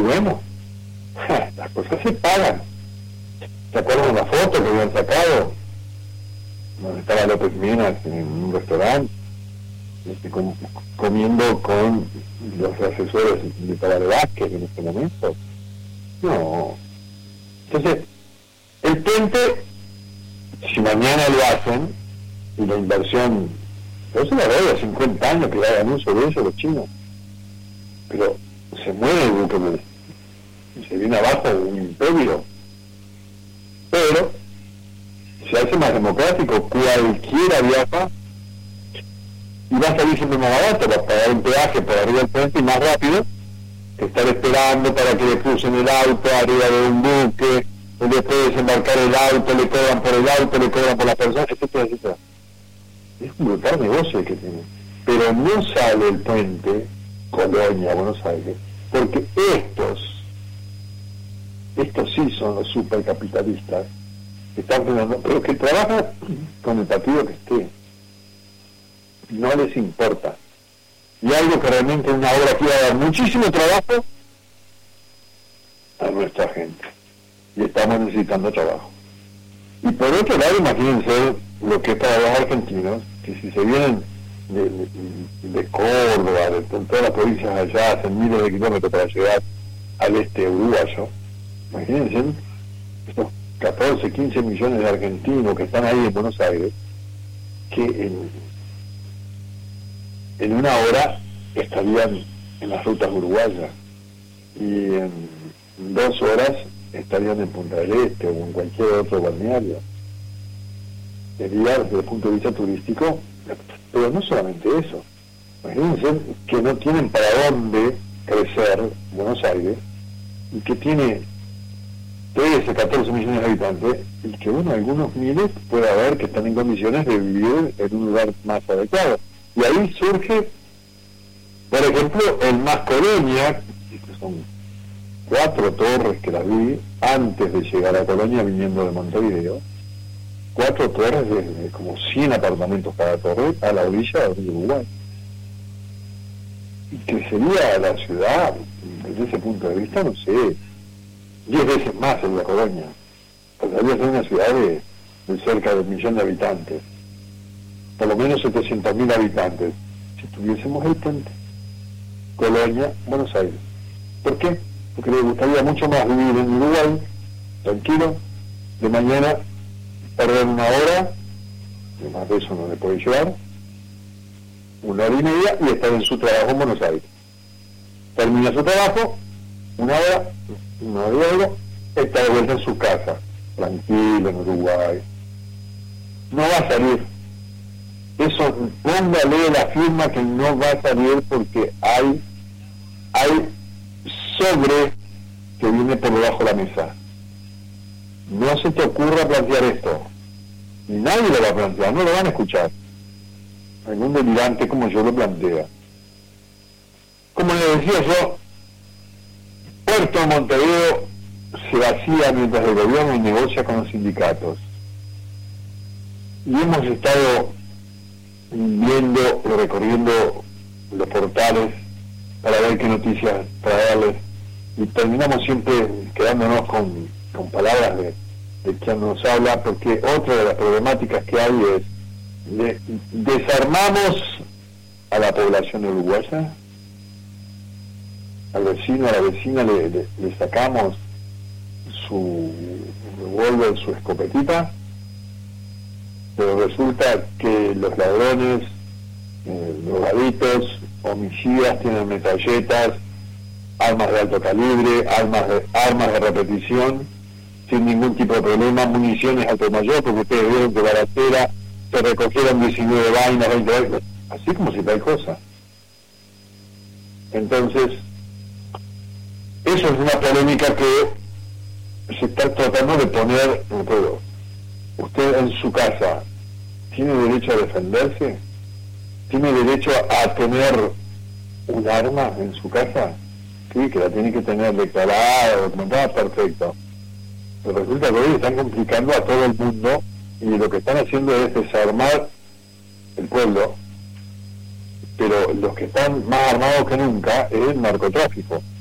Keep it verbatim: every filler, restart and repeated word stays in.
bueno, las cosas se pagan. ¿Se acuerdan de la foto que habían sacado? Donde estaba López Minas en un restaurante, este, com, comiendo con los asesores de Tabaré Vázquez en este momento. No. Entonces, el puente, si mañana lo hacen, y la inversión, yo se la doy a cincuenta años que hagan uso de eso los chinos, pero se muere el buque, se viene abajo un imperio, pero se hace más democrático, cualquiera viaja y va a salir siempre más barato, va a pagar un peaje por arriba del puente y más rápido que estar esperando para que le crucen el auto arriba de un buque, o después desembarcar el auto, le cobran por el auto, le cobran por la persona, etcétera, etcétera. Es un brutal negocio el que tiene, pero no sale el puente Colonia, Buenos Aires, porque estos estos sí son los supercapitalistas que están frenando, pero que trabajan con el partido que esté, no les importa. Y algo que realmente una obra que va a dar muchísimo trabajo a nuestra gente, y estamos necesitando trabajo. Y por otro lado, imagínense lo que es para los argentinos, que si se vienen de, de, de Córdoba, de, de todas las provincias allá, hacen miles de kilómetros para llegar al este uruguayo, imagínense estos catorce, quince millones de argentinos que están ahí en Buenos Aires, que en, en una hora estarían en las rutas uruguayas y en dos horas estarían en Punta del Este o en cualquier otro balneario. Sería desde el punto de vista turístico, pero no solamente eso. Imagínense que no tienen para dónde crecer Buenos Aires y que tiene trece, catorce millones de habitantes y que bueno, algunos miles puede haber que están en condiciones de vivir en un lugar más adecuado. Y ahí surge, por ejemplo, el Más Colonia, que son cuatro torres que las vi antes de llegar a Colonia viniendo de Montevideo, cuatro torres de, de como cien apartamentos cada torre a la orilla del río Uruguay. Y crecería la ciudad, desde ese punto de vista, no sé, diez veces más en la Colonia. Podría ser una ciudad de, de cerca de un millón de habitantes, por lo menos setecientos mil habitantes, si tuviésemos el puente Colonia, Buenos Aires. ¿Por qué? Porque le gustaría mucho más vivir en Uruguay, tranquilo, de mañana perder una hora, y más de eso no le puede llevar, una hora y media, y estar en su trabajo en Buenos Aires. Termina su trabajo, una hora, una hora y algo, está de vuelta en su casa, tranquilo en Uruguay. No va a salir. Eso, póngale la firma que no va a salir porque hay, hay sobre que viene por debajo de la mesa. No se te ocurra plantear esto. Ni nadie lo va a plantear, no lo van a escuchar. Algún delirante como yo lo plantea. Como le decía yo, Puerto Montevideo se vacía mientras el gobierno negocia con los sindicatos. Y hemos estado viendo, recorriendo los portales para ver qué noticias traerles, y terminamos siempre quedándonos con, con palabras de, de quien nos habla, porque otra de las problemáticas que hay es de, desarmamos a la población uruguaya, al vecino, a la vecina le, le, le sacamos su revólver, su escopetita, pero resulta que los ladrones, eh, drogaditos, homicidas tienen metralletas, armas de alto calibre, armas de, armas de repetición, sin ningún tipo de problema, municiones alto mayor, porque ustedes vieron que Balacera se recogieron diecinueve vainas, veinte vainas, así como si tal cosa. Entonces, eso es una polémica que se está tratando de poner en juego. Usted en su casa tiene derecho a defenderse, tiene derecho a tener un arma en su casa, sí, que la tiene que tener declarada, documentada, perfecto. Pero resulta que hoy están complicando a todo el mundo y lo que están haciendo es desarmar el pueblo, pero los que están más armados que nunca es el narcotráfico.